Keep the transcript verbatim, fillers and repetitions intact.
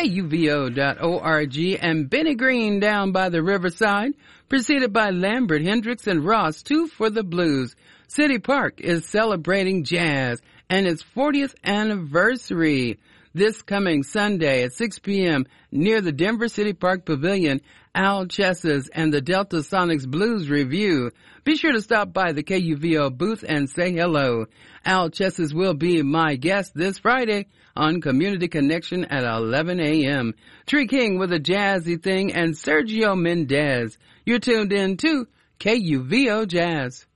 K U V O dot org, and Benny Green down by the riverside, preceded by Lambert, Hendricks, and Ross, two for the blues. City Park is celebrating jazz and its fortieth anniversary this coming Sunday at six p.m. near the Denver City Park Pavilion. Al Chesses and the Delta Sonics Blues Review. Be sure to stop by the K U V O booth and say hello. Al Chesses will be my guest this Friday on Community Connection at eleven a.m. Tree King with a jazzy thing and Sergio Mendez. You're tuned in to K U V O Jazz.